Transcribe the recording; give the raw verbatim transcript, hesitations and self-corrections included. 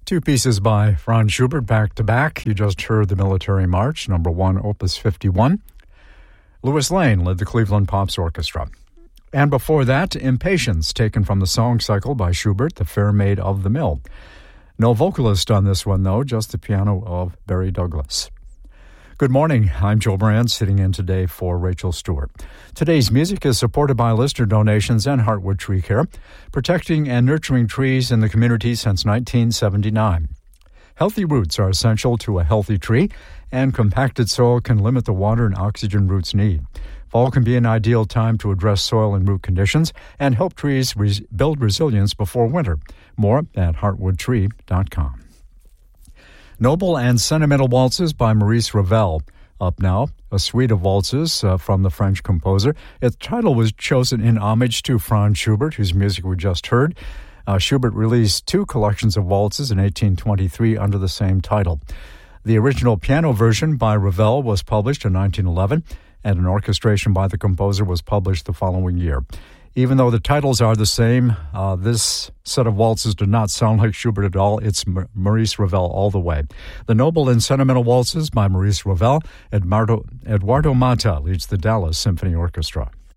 Two pieces by Franz Schubert back to back. You just heard the Military March, number one, Opus fifty-one. Louis Lane led the Cleveland Pops Orchestra. And before that, Impatience, taken from the song cycle by Schubert, The Fair Maid of the Mill. No vocalist on this one, though, just the piano of Barry Douglas. Good morning. I'm Joe Brand, sitting in today for Rachel Stewart. Today's music is supported by listener donations and Heartwood Tree Care, protecting and nurturing trees in the community since nineteen seventy-nine. Healthy roots are essential to a healthy tree, and compacted soil can limit the water and oxygen roots need. Fall can be an ideal time to address soil and root conditions and help trees res- build resilience before winter. More at heartwood tree dot com. Noble and Sentimental Waltzes by Maurice Ravel. Up now, a suite of waltzes uh, from the French composer. Its title was chosen in homage to Franz Schubert, whose music we just heard. Uh, Schubert released two collections of waltzes in eighteen twenty-three under the same title. The original piano version by Ravel was published in nineteen eleven, and an orchestration by the composer was published the following year. Even though the titles are the same, uh, this set of waltzes do not sound like Schubert at all. It's M- Maurice Ravel all the way. The Noble and Sentimental Waltzes by Maurice Ravel. Eduardo, Eduardo Mata leads the Dallas Symphony Orchestra.